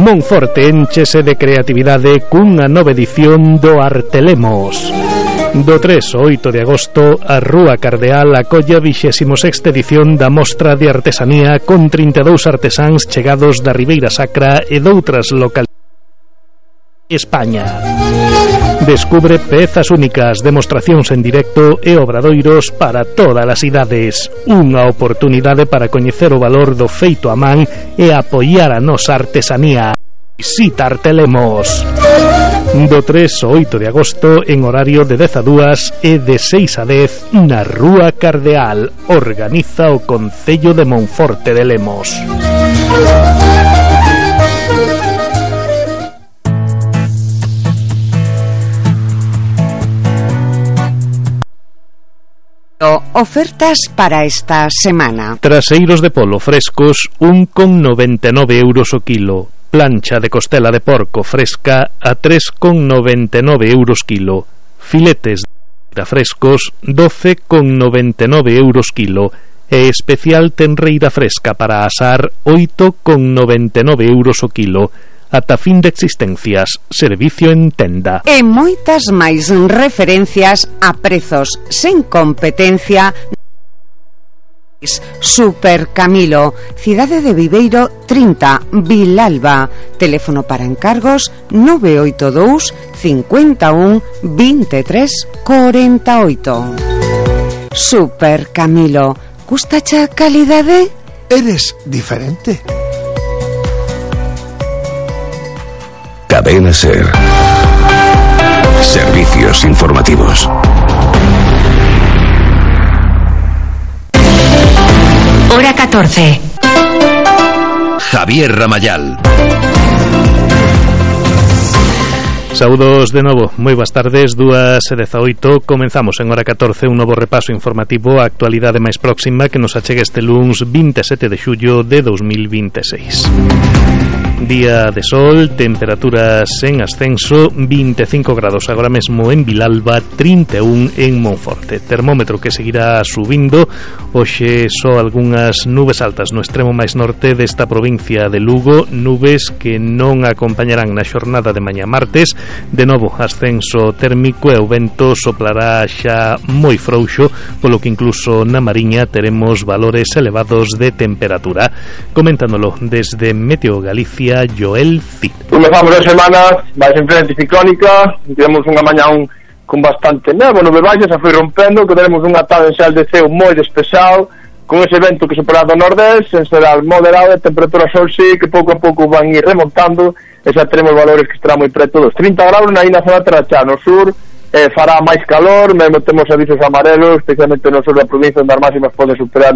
Monforte énchese de creatividade cunha nova edición do Artelemos. Do 3 ao 8 de agosto, a Rúa Cardeal acolle a 26ª edición da Mostra de Artesanía con 32 artesáns chegados da Ribeira Sacra e doutras localidades de España. Descubre pezas únicas, demostracións en directo e obradoiros para todas as idades. Unha oportunidade para coñecer o valor do feito a man e apoiar a nosa artesanía. Visita Artelemos. Do 3 ao 8 de agosto en horario de 10 a 2 e de 6 a 10 na Rúa Cardeal. Organiza o Concello de Monforte de Lemos. Ofertas para esta semana. Traseiros de polo frescos 1,99 euros o kilo. Plancha de costela de porco fresca a 3,99 euros kilo. Filetes de frescos 12,99 euros kilo. E especial tenreira fresca para asar 8,99 euros o kilo. Ata fin de existencias, servicio en tenda. E moitas máis referencias a prezos sen competencia. Super Camilo, Cidade de Viveiro 30, Vilalba. Teléfono para encargos 982 51 23 48. Super Camilo, gustacha calidade? Eres diferente. Cadena Ser. Servicios informativos. Hora 14. Javier Ramayal. Saúdos de novo, moi boas tardes, 2:18. Comenzamos en hora 14 un novo repaso informativo á actualidade máis próxima que nos achega este luns 27 de xullo de 2026. Día de sol, temperaturas en ascenso, 25 grados agora mesmo en Vilalba, 31 en Monforte. Termómetro que seguirá subindo, hoxe só algunhas nubes altas no extremo máis norte desta provincia de Lugo, nubes que non acompañarán na xornada de mañá martes. De novo, ascenso térmico e o vento soplará xa moi frouxo, polo que incluso na Mariña teremos valores elevados de temperatura. Comentándolo desde Meteo Galicia, Joel Cid. Comezamos a semana máis en frente ciclónica, tivemos unha mañá con bastante nevo, nube baixas, a foi rompendo, que teremos unha tarde en xel de ceo moi despexado, con ese vento que sopra do nordés, en xeral moderado, e temperatura sol sí, que pouco a pouco van ir remontando, e xa teremos valores que estará moi preto dos 30 graus na zona Trachá, no sur, fará máis calor, mesmo temos avisos amarelos, especialmente no sur da provincia, onde as máximas poden superar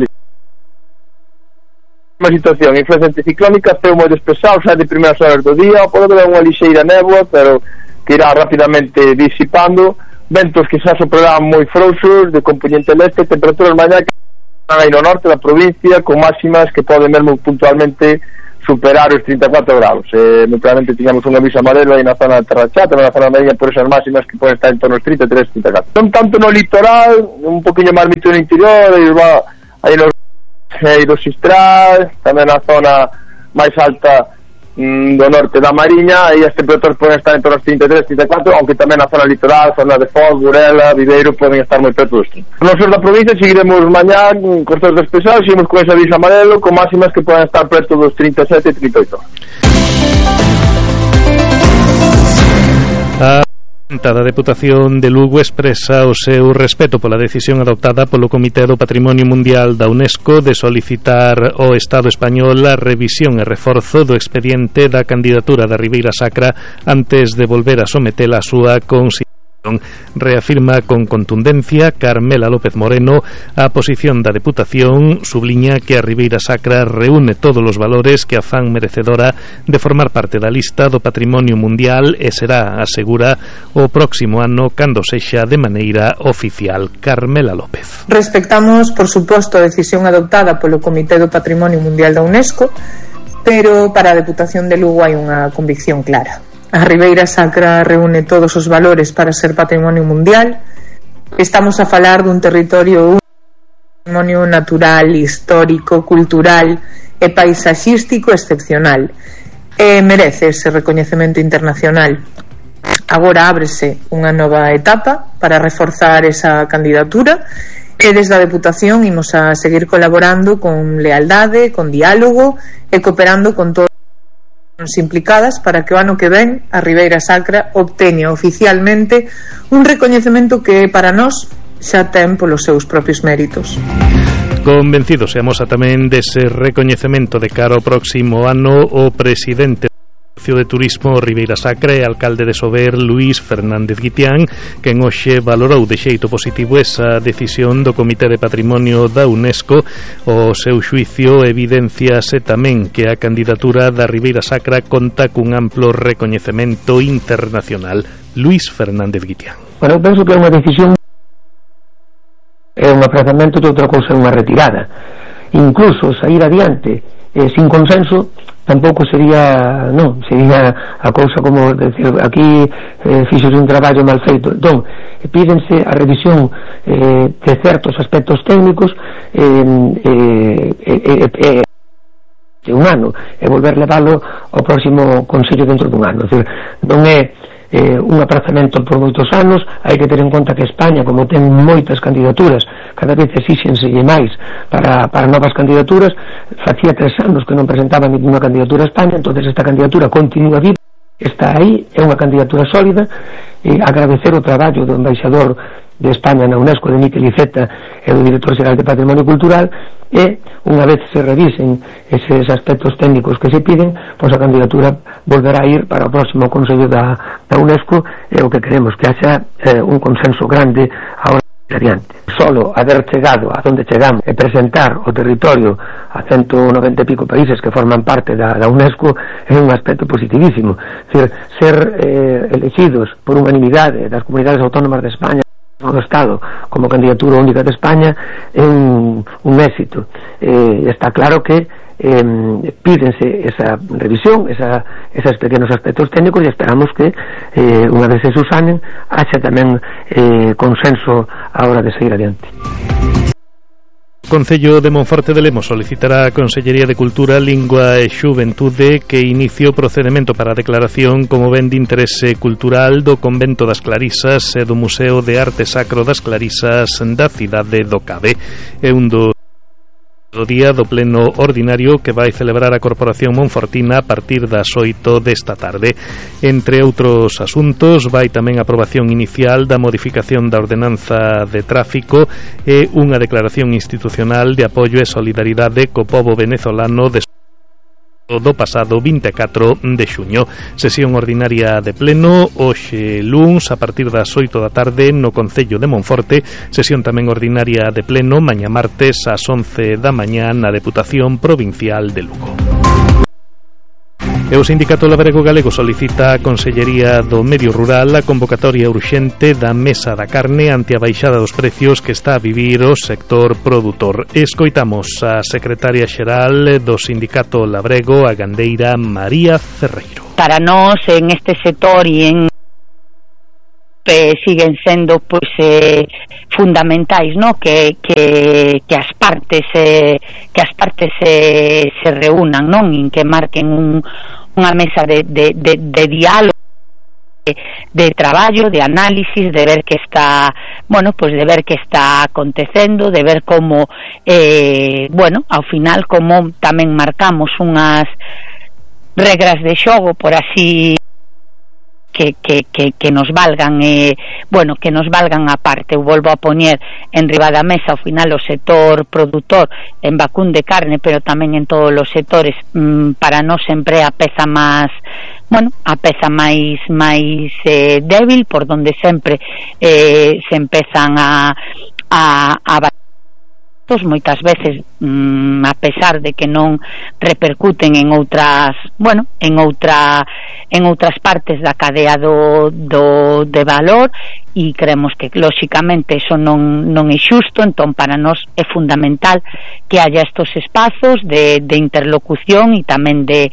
unha situación, influencia anticiclónica, ceo moi despexado, xa de primeiras horas do día, pode haber unha lixeira néboa, pero que irá rapidamente disipando, ventos que xa soprarán moi frouxos, de componente leste, temperaturas mañá que están aí no norte da provincia, con máximas que poden mesmo puntualmente superar os 34 graus. Naturalmente tiñamos un aviso amarelo aí na zona de Terrachá, tamén na zona de Mariña, por esas máximas que poden estar en torno aos 33, 34. Non tanto no litoral, un poquinho máis mito no interior, aí nos do Sistral, tamén na zona máis alta do norte da Mariña, e as temperaturas poden estar entre os 33 e 34, aunque tamén na zona litoral, zona de Foz, Burela, Viveiro, poden estar moi preto dos 30. No sur da provincia seguiremos mañá con costos despesados, seguimos con ese aviso amarelo, con máximas que poden estar preto dos 37 e 38. Da Deputación de Lugo expresa o seu respeto pola decisión adoptada polo Comité do Patrimonio Mundial da UNESCO de solicitar ao Estado español a revisión e reforzo do expediente da candidatura da Ribeira Sacra antes de volver a sometela a súa consideración. Reafirma con contundencia Carmela López Moreno a posición da Deputación, subliña que a Ribeira Sacra reúne todos os valores que a fan merecedora de formar parte da lista do Patrimonio Mundial e será, asegura, o próximo ano cando sexa de maneira oficial. Carmela López. Respectamos, por suposto, a decisión adoptada polo Comité do Patrimonio Mundial da UNESCO, pero para a Deputación de Lugo hai unha convicción clara. A Ribeira Sacra reúne todos os valores para ser patrimonio mundial. Estamos a falar dun territorio patrimonio natural, histórico, cultural e paisaxístico excepcional. merece ese recoñecemento internacional. Agora ábrese unha nova etapa para reforzar esa candidatura e desde a Deputación imos a seguir colaborando con lealdade, con diálogo e cooperando con todas as implicadas para que o ano que ven a Ribeira Sacra obteña oficialmente un recoñecemento que para nós xa ten polos seus propios méritos. Convencidos seamos tamén dese recoñecemento de cara ao próximo ano o presidente de Turismo Ribeira Sacra e alcalde de Sober, Luís Fernández Guitián, quen hoxe valorou de xeito positivo esa decisión do Comité de Patrimonio da UNESCO. O seu xuicio evidenciase tamén que a candidatura da Ribeira Sacra conta cun amplo recoñecemento internacional. Luís Fernández Guitián. Bueno, penso que é unha decisión, é un aprazamento de outra cousa, unha retirada. Incluso sair adiante sin consenso tampouco sería, non, sería a cousa como decir, aquí fixos un traballo mal feito. Entón, pídense a revisión de certos aspectos técnicos de un ano e volver leválo ao próximo Consello dentro dun ano. Decir, non é un aprazamento por moitos anos. Hai que ter en conta que España, como ten moitas candidaturas, cada vez exíxense máis para novas candidaturas. Facía 3 anos que non presentaba ninguna candidatura a España, entonces esta candidatura continúa viva, está aí, é unha candidatura sólida. E agradecer o traballo do embaixador de España na UNESCO, de Miquel Iceta, e do director xeral de Patrimonio Cultural, e unha vez se revisen eses aspectos técnicos que se piden, pois a candidatura volverá a ir para o próximo Consello da UNESCO. E o que queremos que haxa un consenso grande ahora adiante. Solo haber chegado a donde chegamos e presentar o territorio a 190 e pico países que forman parte da UNESCO é un aspecto positivísimo. Ser elegidos por unanimidade das comunidades autónomas de España do Estado como candidatura única de España é un éxito. Está claro que pídense esa revisión, esos pequenos aspectos técnicos, e esperamos que unha vez se susanen haxa tamén consenso a hora de seguir adiante. O Concello de Monforte de Lemos solicitará a Consellería de Cultura, Lingua e Xuventude que inicie o procedemento para a declaración como ben de interese cultural do Convento das Clarisas e do Museo de Arte Sacro das Clarisas da cidade do Cabe. É un do día do pleno ordinario que vai celebrar a Corporación Monfortina a partir das 8 desta tarde. Entre outros asuntos, vai tamén a aprobación inicial da modificación da ordenanza de tráfico e unha declaración institucional de apoio e solidaridade co pobo venezolano do pasado 24 de xuño. Sesión ordinaria de pleno hoxe luns a partir das 8 da tarde no Concello de Monforte. Sesión tamén ordinaria de pleno mañá martes ás 11 da mañá na Deputación Provincial de Lugo. E o Sindicato Labrego Galego solicita á Consellería do Medio Rural a convocatoria urxente da Mesa da Carne ante a baixada dos precios que está a vivir o sector produtor. Escoitamos a secretaria xeral do Sindicato Labrego, a gandeira María Ferreiro. Para nós en este sector e en siguen sendo pois fundamentais, no, que as partes se reúnan, non, en que marquen unha mesa de diálogo, de traballo, de análisis, de ver que está, bueno, pues de ver que está acontecendo, de ver como ao final como tamén marcamos unhas regras de xogo, por así que nos valgan que nos valgan a parte. Eu volvo a poñer en riba da mesa ao final o sector produtor en vacún de carne, pero tamén en todos os sectores, para nós sempre a peza máis débil, por donde sempre se empezan a moitas veces a pesar de que non repercuten en outras partes da cadea de valor, e creemos que lóxicamente eso non é xusto. Entón para nós é fundamental que haya estos espazos de interlocución e tamén de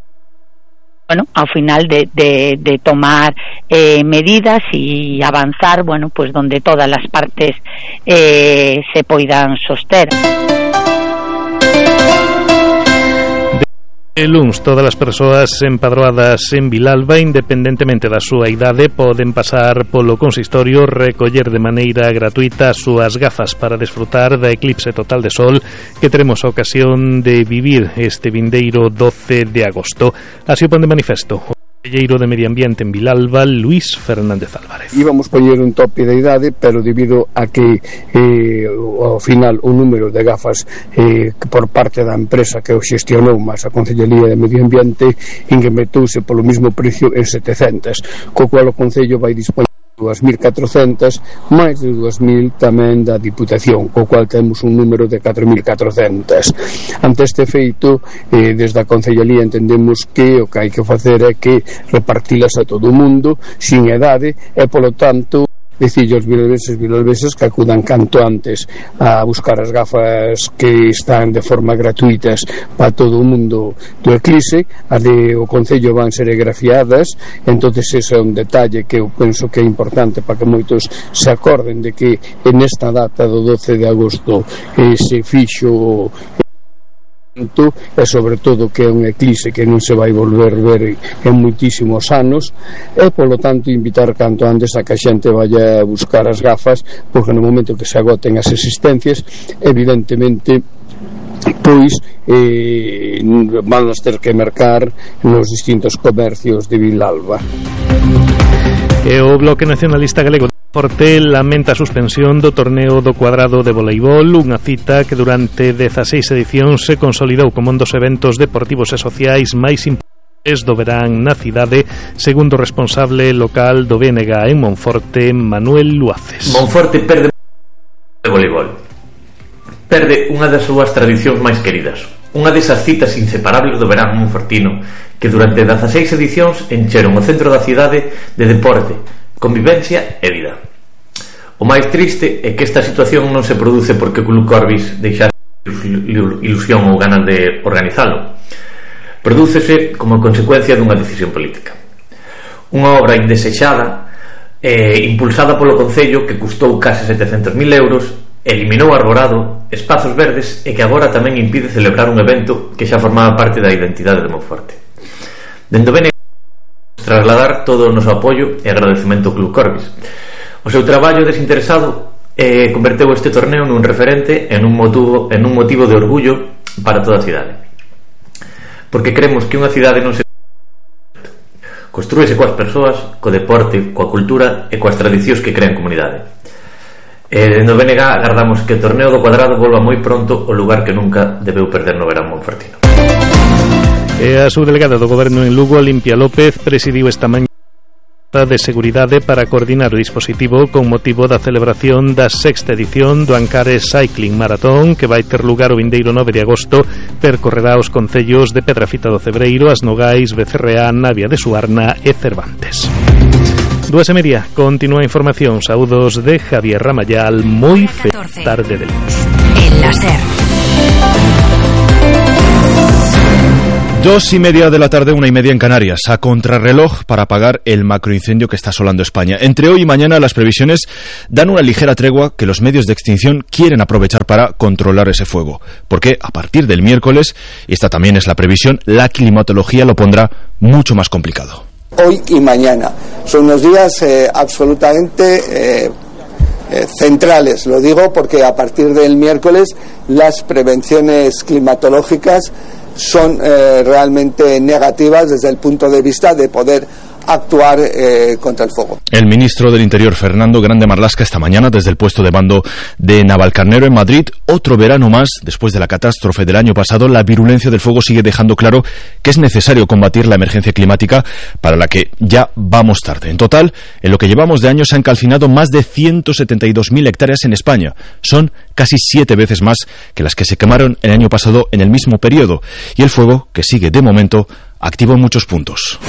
ao final de tomar medidas e avanzar, pues donde todas las partes se poidan soster. El luns, todas as persoas empadroadas en Vilalba, independentemente da súa idade, poden pasar polo consistorio, recoller de maneira gratuita as súas gafas para desfrutar da eclipse total de sol que teremos a ocasión de vivir este vindeiro 12 de agosto. Así o pon de manifesto o conselleiro de Medio Ambiente en Vilalba, Luís Fernández Álvarez. Íbamos poñer un tope de idade, pero debido a que ao final o número de gafas por parte da empresa que o xestionou máis a Consellería de Medio Ambiente incremetouse polo mismo precio en 700, co cual o Concello vai dispoñer 2.400 máis de 2.000 tamén da Diputación, co cual temos un número de 4.400. Ante este feito, desde a Concellería entendemos que o que hai que facer é que repartilas a todo o mundo sin edade e polo tanto dicir aos vilalbeses que acudan canto antes a buscar as gafas que están de forma gratuitas para todo o mundo do eclipse. As de o Concello van ser grafiadas, entonces ese é un detalle que eu penso que é importante para que moitos se acorden de que en esta data do 12 de agosto se fixo e sobre todo que é un eclipse que non se vai volver ver en moitísimos anos, e polo tanto invitar canto antes a que a xente vaya a buscar as gafas, porque no momento que se agoten as existencias evidentemente pois van a ter que mercar nos distintos comercios de Vilalba. E o Bloque Nacionalista Galego Forte lamenta a suspensión do torneo do cuadrado de voleibol, unha cita que durante 16 edicións se consolidou como un dos eventos deportivos e sociais máis importantes do verán na cidade, segundo o responsable local do BNG en Monforte, Manuel Luaces. Monforte perde de voleibol, perde unha das súas tradicións máis queridas, unha desas citas inseparables do verán monfortino que durante 16 edicións encheron o centro da cidade de deporte, convivencia e vida. O máis triste é que esta situación non se produce porque o Club Corbis deixara ilusión ou ganas de organizalo. Prodúcese como consecuencia dunha decisión política. Unha obra indesexada impulsada polo Concello que custou case 700.000 euros, eliminou arborado, espazos verdes e que agora tamén impide celebrar un evento que xa formaba parte da identidade de Monforte. Dende ben trasladar todo o noso apoio e agradecemento ao Club Corbis. O seu traballo desinteresado converteu este torneo nun referente en un motivo de orgullo para toda a cidade. Porque creemos que unha cidade non se construíse coas persoas, co deporte, coa cultura e coas tradicións que crean comunidade. No BNG agardamos que o torneo do cuadrado volva moi pronto ao lugar que nunca debeu perder no verán monfortino. E a subdelegada do Goberno en Lugo, Olimpia López, presidiu esta mañá de seguridade para coordinar o dispositivo con motivo da celebración da sexta edición do Ancares Cycling Marathon que vai ter lugar o vindeiro 9 de agosto. Percorrerá os concellos de Pedrafita do Cebreiro, As Nogais, Becerreá, Navia de Suarna e Cervantes. 2:30, continúa a información. Saúdos de Javier Ramayal. Moi feliz tarde de luz. El láser. 2:30 de la tarde, 1:30 en Canarias, a contrarreloj para apagar el macroincendio que está asolando España. Entre hoy y mañana las previsiones dan una ligera tregua que los medios de extinción quieren aprovechar para controlar ese fuego, porque a partir del miércoles, y esta también es la previsión, la climatología lo pondrá mucho más complicado. Hoy y mañana son unos días absolutamente centrales, lo digo porque a partir del miércoles las prevenciones climatológicas son realmente negativas desde el punto de vista de poder actuar contra el fuego. El ministro del Interior, Fernando Grande Marlaska, esta mañana desde el puesto de mando de Navalcarnero en Madrid. Otro verano más, después de la catástrofe del año pasado, la virulencia del fuego sigue dejando claro que es necesario combatir la emergencia climática, para la que ya vamos tarde. En total, en lo que llevamos de año se han calcinado más de 172.000 hectáreas en España. Son casi 7 veces más que las que se quemaron el año pasado en el mismo periodo. Y el fuego, que sigue de momento activo en muchos puntos.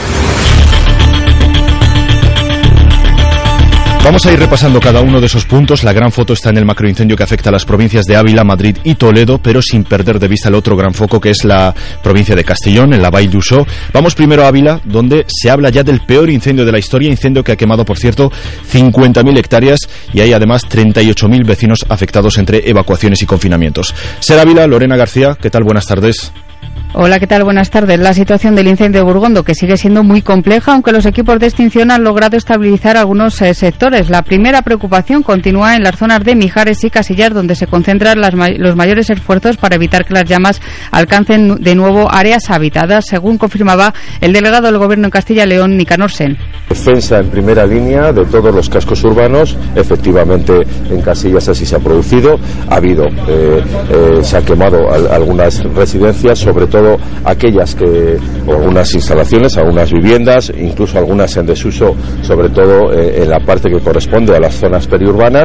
Vamos a ir repasando cada uno de esos puntos. La gran foto está en el macroincendio que afecta a las provincias de Ávila, Madrid y Toledo, pero sin perder de vista el otro gran foco, que es la provincia de Castellón, en la Vall d'Uixó. Vamos primero a Ávila, donde se habla ya del peor incendio de la historia, incendio que ha quemado, por cierto, 50.000 hectáreas, y hay además 38.000 vecinos afectados entre evacuaciones y confinamientos. Ser Ávila, Lorena García, ¿qué tal? Buenas tardes. Hola, ¿qué tal? Buenas tardes. La situación del incendio de Burgondo, que sigue siendo muy compleja, aunque los equipos de extinción han logrado estabilizar algunos sectores. La primera preocupación continúa en las zonas de Mijares y Casillas, donde se concentran los mayores esfuerzos para evitar que las llamas alcancen de nuevo áreas habitadas, según confirmaba el delegado del Gobierno en Castilla y León, Nicanor Sen. Defensa en primera línea de todos los cascos urbanos. Efectivamente, en Casillas así se ha producido. Ha habido, se han quemado algunas residencias, sobre todo aquellas o algunas instalaciones, algunas viviendas, incluso algunas en desuso, sobre todo en la parte que corresponde a las zonas periurbanas.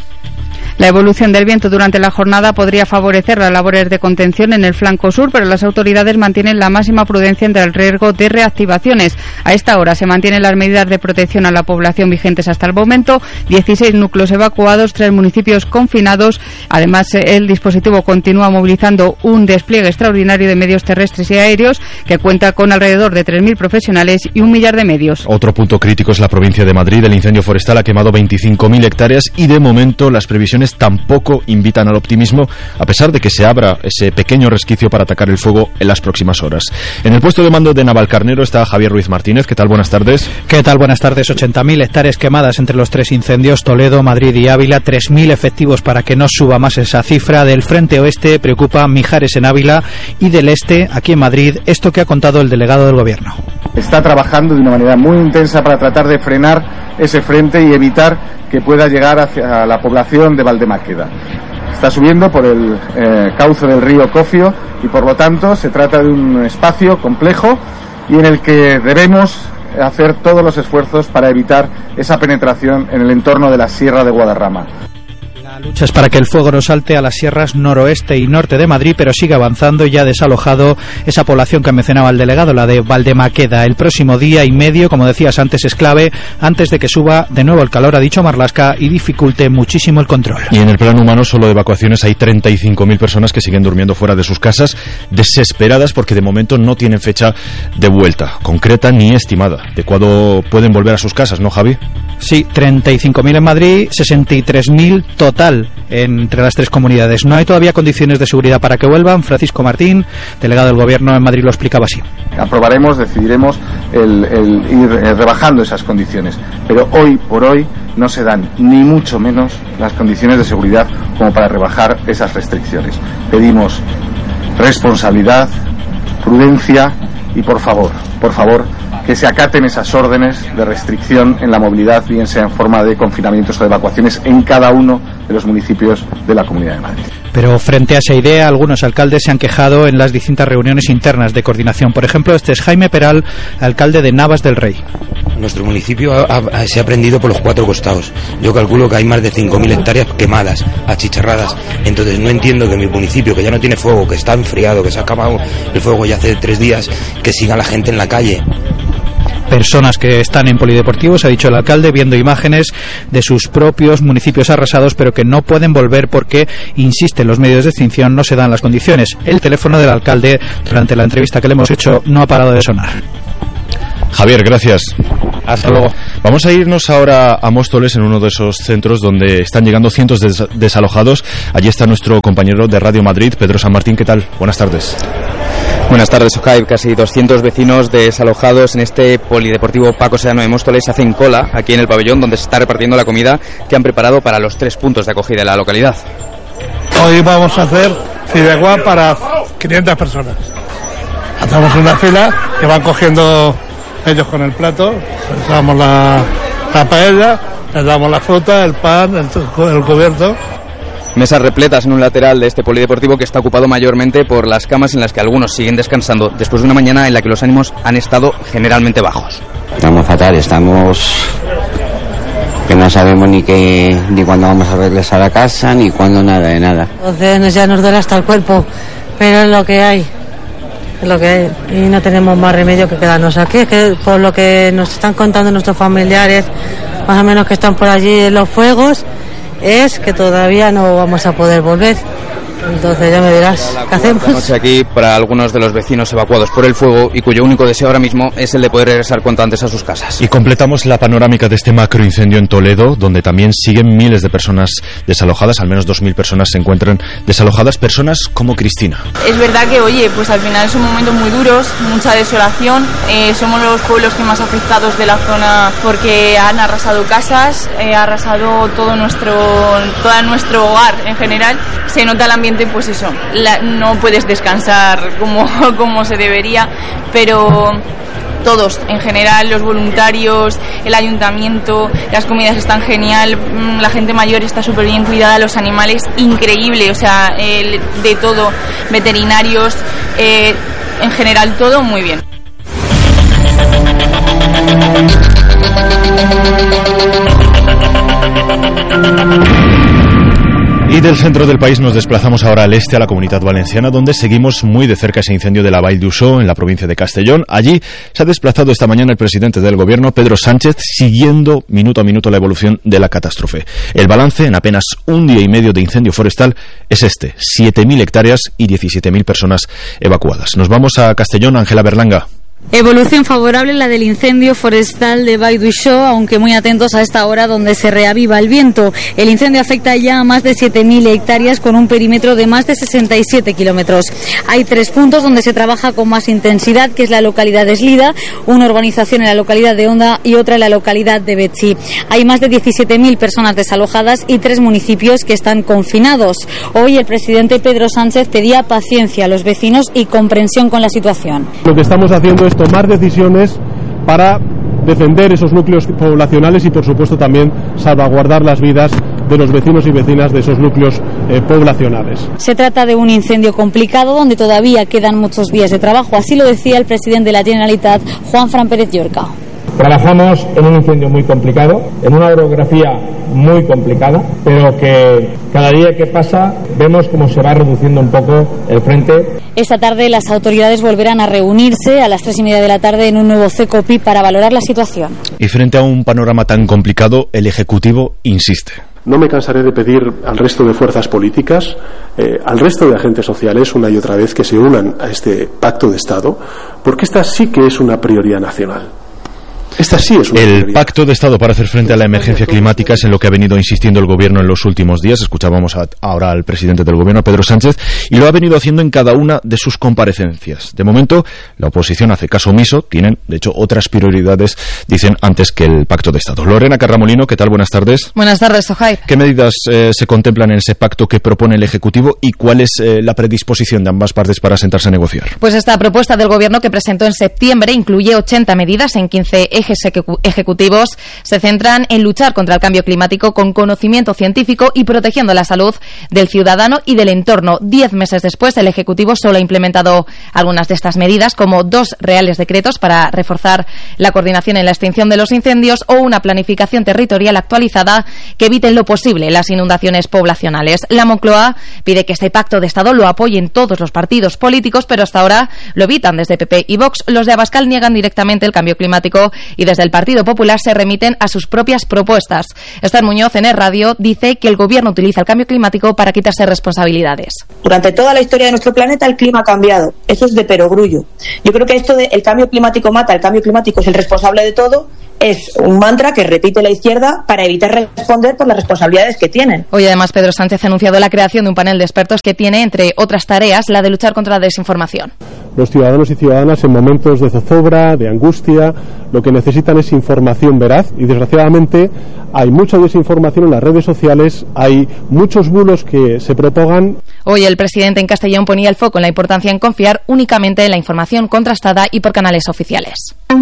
La evolución del viento durante la jornada podría favorecer las labores de contención en el flanco sur, pero las autoridades mantienen la máxima prudencia ante el riesgo de reactivaciones. A esta hora se mantienen las medidas de protección a la población vigentes hasta el momento, 16 núcleos evacuados, 3 municipios confinados. Además, el dispositivo continúa movilizando un despliegue extraordinario de medios terrestres y aéreos que cuenta con alrededor de 3.000 profesionales y 1 millar de medios. Otro punto crítico es la provincia de Madrid. El incendio forestal ha quemado 25.000 hectáreas y de momento las previsiones tampoco invitan al optimismo, a pesar de que se abra ese pequeño resquicio para atacar el fuego en las próximas horas. En el puesto de mando de Navalcarnero está Javier Ruiz Martínez. ¿Qué tal? Buenas tardes. ¿Qué tal? Buenas tardes. 80.000 hectáreas quemadas entre los 3 incendios, Toledo, Madrid y Ávila, 3.000 efectivos para que no suba más esa cifra. Del frente oeste preocupa Mijares en Ávila y del este, aquí en Madrid, esto que ha contado el delegado del Gobierno. Está trabajando de una manera muy intensa para tratar de frenar ese frente y evitar que pueda llegar hacia la población de Valdemáqueda. Está subiendo por el cauce del río Cofio y por lo tanto se trata de un espacio complejo y en el que debemos hacer todos los esfuerzos para evitar esa penetración en el entorno de la Sierra de Guadarrama. La lucha es para que el fuego no salte a las sierras noroeste y norte de Madrid, pero sigue avanzando y ya ha desalojado esa población que mencionaba el delegado, la de Valdemáqueda. El próximo día y medio, como decías antes, es clave antes de que suba de nuevo el calor, ha dicho Marlaska, y dificulte muchísimo el control. Y en el plano humano, solo de evacuaciones hay 35.000 personas que siguen durmiendo fuera de sus casas, desesperadas porque de momento no tienen fecha de vuelta concreta ni estimada de cuándo pueden volver a sus casas, ¿no, Javi? Sí, 35.000 en Madrid, 63.000 total entre las 3 comunidades. No hay todavía condiciones de seguridad para que vuelvan. Francisco Martín, delegado del Gobierno en Madrid, lo explicaba así. Aprobaremos, decidiremos el ir rebajando esas condiciones, pero hoy por hoy no se dan ni mucho menos las condiciones de seguridad como para rebajar esas restricciones. Pedimos responsabilidad, prudencia y por favor, que se acaten esas órdenes de restricción en la movilidad, bien sea en forma de confinamientos o de evacuaciones en cada uno de los municipios de la Comunidad de Madrid. Pero frente a esa idea, algunos alcaldes se han quejado en las distintas reuniones internas de coordinación. Por ejemplo, este es Jaime Peral, alcalde de Navas del Rey. Nuestro municipio se ha prendido por los 4 costados. Yo calculo que hay más de 5.000 hectáreas quemadas, achicharradas. Entonces no entiendo que mi municipio, que ya no tiene fuego, que está enfriado, que se ha acabado el fuego ya hace 3 días, que siga la gente en la calle. Personas que están en polideportivos, ha dicho el alcalde, viendo imágenes de sus propios municipios arrasados, pero que no pueden volver porque, insisten los medios de extinción, no se dan las condiciones. El teléfono del alcalde, durante la entrevista que le hemos hecho, no ha parado de sonar. Javier, gracias. Hasta luego. Vamos a irnos ahora a Móstoles, en uno de esos centros donde están llegando cientos de desalojados. Allí está nuestro compañero de Radio Madrid, Pedro San Martín. ¿Qué tal? Buenas tardes. Buenas tardes, Ojai. Casi 200 vecinos desalojados en este polideportivo Paco Sedano de Móstoles hacen cola aquí en el pabellón donde se está repartiendo la comida que han preparado para los 3 puntos de acogida de la localidad. Hoy vamos a hacer fideuá para 500 personas. Hacemos una fila que van cogiendo ellos con el plato, les damos la paella, les damos la fruta, el pan, el cubierto. Mesas repletas en un lateral de este polideportivo que está ocupado mayormente por las camas en las que algunos siguen descansando después de una mañana en la que los ánimos han estado generalmente bajos. Estamos fatal, estamos que no sabemos ni cuándo vamos a regresar a casa, ni cuándo nada de nada. Entonces ya nos duele hasta el cuerpo, pero es lo que hay. Es lo que hay y no tenemos más remedio que quedarnos aquí. Es que por lo que nos están contando nuestros familiares, más o menos que están por allí en los fuegos, es que todavía no vamos a poder volver. Entonces ya me dirás, ¿qué hacemos? Esta noche aquí para algunos de los vecinos evacuados por el fuego y cuyo único deseo ahora mismo es el de poder regresar cuanto antes a sus casas. Y completamos la panorámica de este macroincendio en Toledo, donde también siguen miles de personas desalojadas, al menos 2.000 personas se encuentran desalojadas, personas como Cristina. Es verdad que, oye, pues al final son momentos muy duros, mucha desolación, somos los pueblos que más afectados de la zona porque han arrasado casas, ha arrasado todo nuestro hogar en general, se nota el ambiente, pues eso, no puedes descansar como se debería, pero todos, en general, los voluntarios, el ayuntamiento, las comidas están genial, la gente mayor está súper bien cuidada, los animales, increíble, o sea, de todo, veterinarios, en general todo muy bien. Y del centro del país nos desplazamos ahora al este, a la Comunidad Valenciana, donde seguimos muy de cerca ese incendio de la Vall d'Uixó, en la provincia de Castellón. Allí se ha desplazado esta mañana el presidente del Gobierno, Pedro Sánchez, siguiendo minuto a minuto la evolución de la catástrofe. El balance en apenas un día y medio de incendio forestal es este: 7.000 hectáreas y 17.000 personas evacuadas. Nos vamos a Castellón, Ángela Berlanga. Evolución favorable la del incendio forestal de Vall d'Uixó, aunque muy atentos a esta hora donde se reaviva el viento. El incendio afecta ya a más de 7.000 hectáreas con un perímetro de más de 67 kilómetros. Hay 3 puntos donde se trabaja con más intensidad, que es la localidad de Eslida, una urbanización en la localidad de Onda y otra en la localidad de Betxí. Hay más de 17.000 personas desalojadas y 3 municipios que están confinados. Hoy el presidente Pedro Sánchez pedía paciencia a los vecinos y comprensión con la situación. Lo que estamos haciendo es tomar decisiones para defender esos núcleos poblacionales y, por supuesto, también salvaguardar las vidas de los vecinos y vecinas de esos núcleos poblacionales. Se trata de un incendio complicado donde todavía quedan muchos días de trabajo. Así lo decía el presidente de la Generalitat, Juanfran Pérez Llorca. Trabajamos en un incendio muy complicado, en una orografía muy complicada, pero que cada día que pasa vemos cómo se va reduciendo un poco el frente. Esta tarde las autoridades volverán a reunirse a las 3:30 de la tarde en un nuevo CECOPI para valorar la situación. Y frente a un panorama tan complicado, el Ejecutivo insiste. No me cansaré de pedir al resto de fuerzas políticas, al resto de agentes sociales, una y otra vez, que se unan a este pacto de Estado, porque esta sí que es una prioridad nacional. Esta sí es el pacto de Estado para hacer frente a la emergencia climática es en lo que ha venido insistiendo el Gobierno en los últimos días. Escuchábamos ahora al presidente del Gobierno, Pedro Sánchez, y lo ha venido haciendo en cada una de sus comparecencias. De momento, la oposición hace caso omiso. Tienen, de hecho, otras prioridades, dicen, antes que el pacto de Estado. Lorena Carramolino, ¿qué tal? Buenas tardes. Buenas tardes, Sohaib. ¿Qué medidas se contemplan en ese pacto que propone el Ejecutivo y cuál es la predisposición de ambas partes para sentarse a negociar? Pues esta propuesta del Gobierno que presentó en septiembre incluye 80 medidas en 15 ejes ejecutivos. Se centran en luchar contra el cambio climático con conocimiento científico y protegiendo la salud del ciudadano y del entorno. 10 meses después, el Ejecutivo solo ha implementado algunas de estas medidas, como 2 reales decretos para reforzar la coordinación en la extinción de los incendios o una planificación territorial actualizada que evite en lo posible las inundaciones poblacionales. La Moncloa pide que este pacto de Estado lo apoyen todos los partidos políticos, pero hasta ahora lo evitan desde PP y Vox. Los de Abascal niegan directamente el cambio climático y desde el Partido Popular se remiten a sus propias propuestas. Esther Muñoz, en Radio, dice que el Gobierno utiliza el cambio climático para quitarse responsabilidades. Durante toda la historia de nuestro planeta el clima ha cambiado. Eso es de perogrullo. Yo creo que esto de el cambio climático mata, el cambio climático es el responsable de todo, es un mantra que repite la izquierda para evitar responder por las responsabilidades que tienen. Hoy además Pedro Sánchez ha anunciado la creación de un panel de expertos que tiene, entre otras tareas, la de luchar contra la desinformación. Los ciudadanos y ciudadanas en momentos de zozobra, de angustia, lo que necesitan es información veraz y desgraciadamente hay mucha desinformación en las redes sociales, hay muchos bulos que se propagan. Hoy el presidente en Castellón ponía el foco en la importancia en confiar únicamente en la información contrastada y por canales oficiales.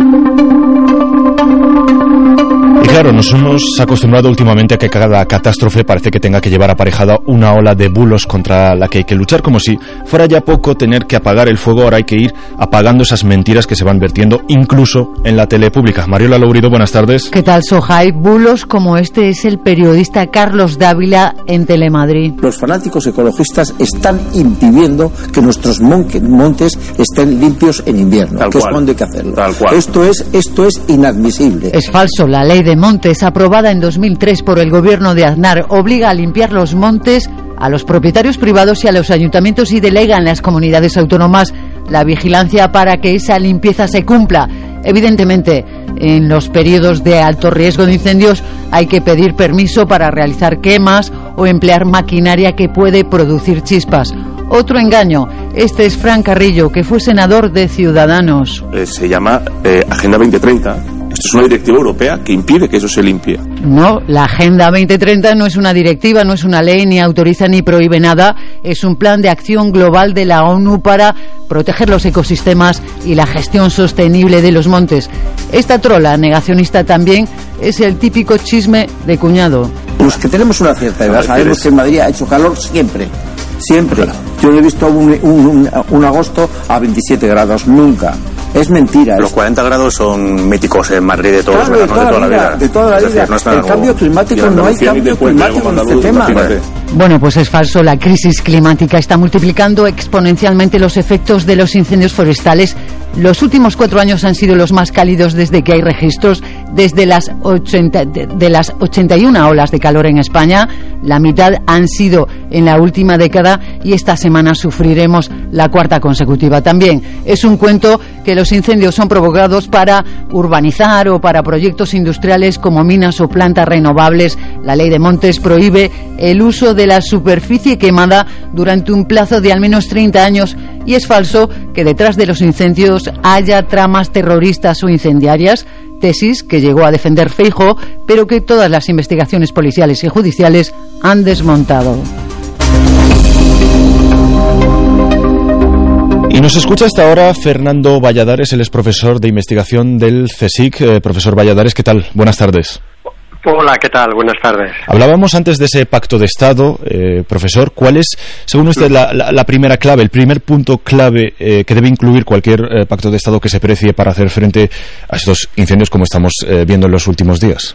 Y claro, nos hemos acostumbrado últimamente a que cada catástrofe parece que tenga que llevar aparejada una ola de bulos contra la que hay que luchar, como si fuera ya poco tener que apagar el fuego. Ahora hay que ir apagando esas mentiras que se van vertiendo incluso en la tele pública. Mariola Lourido, buenas tardes. ¿Qué tal, Sohaib? Bulos como este es el periodista Carlos Dávila en Telemadrid. Los fanáticos ecologistas están impidiendo que nuestros montes estén limpios en invierno, que es cuando hay que hacerlo. Esto es inadmisible. Es falso, la ley de montes Montes, aprobada en 2003 por el gobierno de Aznar, obliga a limpiar los montes a los propietarios privados y a los ayuntamientos y delega en las comunidades autónomas la vigilancia para que esa limpieza se cumpla. Evidentemente, en los periodos de alto riesgo de incendios hay que pedir permiso para realizar quemas o emplear maquinaria que puede producir chispas. Otro engaño. Este es Fran Carrillo, que fue senador de Ciudadanos. Se llama Agenda 2030. Esto es una directiva europea que impide que eso se limpie. No, la Agenda 2030 no es una directiva, no es una ley, ni autoriza ni prohíbe nada. Es un plan de acción global de la ONU para proteger los ecosistemas y la gestión sostenible de los montes. Esta trola negacionista también es el típico chisme de cuñado. Los que tenemos una cierta edad sabemos que en Madrid ha hecho calor siempre. Siempre. Yo no he visto un agosto a 27 grados, nunca. Es mentira. Los 40 grados son míticos en Madrid de todos los veranos, de toda la vida. De toda la vida. Decir, no es nada cambio climático, no hay cambio climático en este tema. Bueno, pues es falso. La crisis climática está multiplicando exponencialmente los efectos de los incendios forestales. Los últimos 4 años han sido los más cálidos desde que hay registros. Desde las 81 olas de calor en España, la mitad han sido en la última década y esta semana sufriremos la 4ª consecutiva. También es un cuento que los incendios son provocados para urbanizar o para proyectos industriales como minas o plantas renovables. La ley de montes prohíbe el uso de la superficie quemada durante un plazo de al menos 30 años y es falso que detrás de los incendios haya tramas terroristas o incendiarias, tesis que llegó a defender Feijóo, pero que todas las investigaciones policiales y judiciales han desmontado. Y nos escucha hasta ahora Fernando Valladares, él es profesor de investigación del CSIC. Profesor Valladares, ¿qué tal? Buenas tardes. Hola, ¿qué tal? Buenas tardes. Hablábamos antes de ese pacto de Estado, profesor. ¿Cuál es, según usted, la primera clave, el primer punto clave que debe incluir cualquier pacto de Estado que se precie para hacer frente a estos incendios como estamos viendo en los últimos días?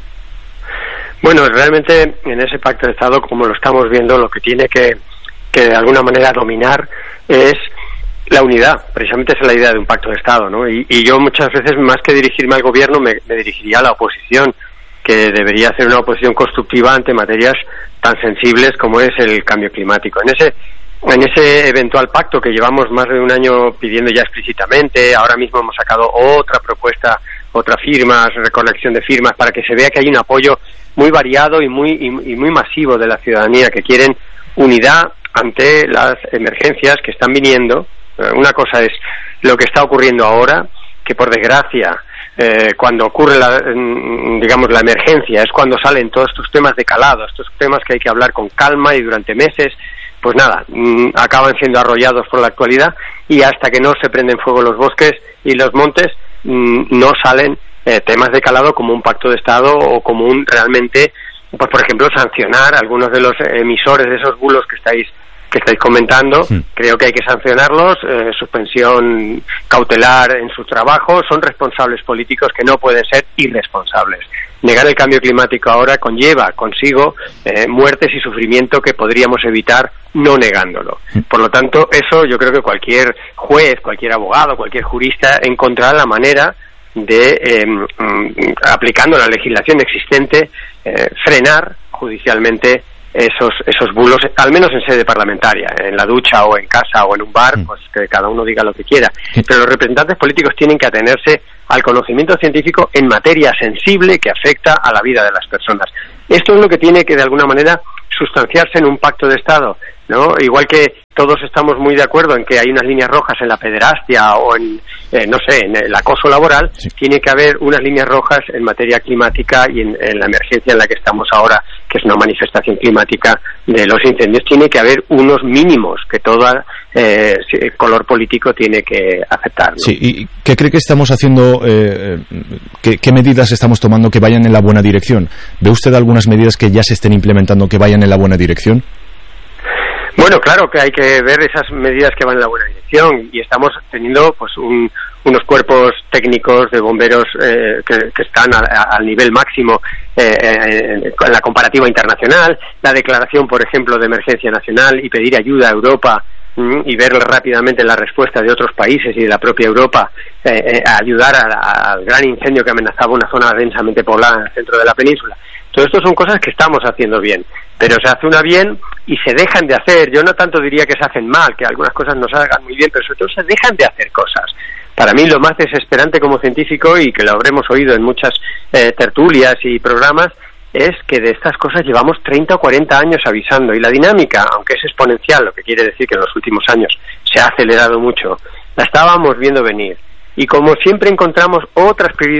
Bueno, realmente en ese pacto de Estado, como lo estamos viendo, lo que tiene que de alguna manera dominar es la unidad. Precisamente esa es la idea de un pacto de Estado, ¿no? Y yo muchas veces, más que dirigirme al gobierno, me dirigiría a la oposición, que debería hacer una oposición constructiva ante materias tan sensibles como es el cambio climático. En ese eventual pacto que llevamos más de un año pidiendo ya explícitamente, ahora mismo hemos sacado otra propuesta, otra recolección de firmas, para que se vea que hay un apoyo muy variado y muy masivo de la ciudadanía, que quieren unidad ante las emergencias que están viniendo. Una cosa es lo que está ocurriendo ahora, que por desgracia cuando ocurre la emergencia es cuando salen todos estos temas de calado, estos temas que hay que hablar con calma y durante meses, pues nada, acaban siendo arrollados por la actualidad, y hasta que no se prenden fuego los bosques y los montes no salen temas de calado como un pacto de Estado o como realmente, pues por ejemplo, sancionar a algunos de los emisores de esos bulos que estáis comentando. Creo que hay que sancionarlos, suspensión cautelar en su trabajo. Son responsables políticos que no pueden ser irresponsables. Negar el cambio climático ahora conlleva consigo muertes y sufrimiento que podríamos evitar no negándolo. Por lo tanto, eso yo creo que cualquier juez, cualquier abogado, cualquier jurista encontrará la manera de, aplicando la legislación existente, frenar judicialmente esos bulos, al menos en sede parlamentaria. En la ducha o en casa o en un bar, pues que cada uno diga lo que quiera. Pero los representantes políticos tienen que atenerse al conocimiento científico en materia sensible que afecta a la vida de las personas. Esto es lo que tiene que, de alguna manera, sustanciarse en un pacto de Estado, ¿no? Igual que todos estamos muy de acuerdo en que hay unas líneas rojas en la pederastia o en el acoso laboral, tiene que haber unas líneas rojas en materia climática y en la emergencia en la que estamos ahora, que es una manifestación climática de los incendios. Tiene que haber unos mínimos que todo color político tiene que aceptar, ¿no? Sí, ¿y qué cree que estamos haciendo, qué medidas estamos tomando que vayan en la buena dirección? ¿Ve usted algunas medidas que ya se estén implementando que vayan en la buena dirección? Bueno, claro que hay que ver esas medidas que van en la buena dirección, y estamos teniendo pues unos cuerpos técnicos de bomberos que están al nivel máximo en la comparativa internacional. La declaración, por ejemplo, de emergencia nacional y pedir ayuda a Europa y ver rápidamente la respuesta de otros países y de la propia Europa a ayudar al gran incendio que amenazaba una zona densamente poblada en el centro de la península. Todo esto son cosas que estamos haciendo bien, pero se hace una bien y se dejan de hacer. Yo no tanto diría que se hacen mal, que algunas cosas no se hagan muy bien, pero sobre todo se dejan de hacer cosas. Para mí lo más desesperante como científico, y que lo habremos oído en muchas tertulias y programas, es que de estas cosas llevamos 30 o 40 años avisando, y la dinámica, aunque es exponencial, lo que quiere decir que en los últimos años se ha acelerado mucho, la estábamos viendo venir. Y como siempre encontramos otras prioridades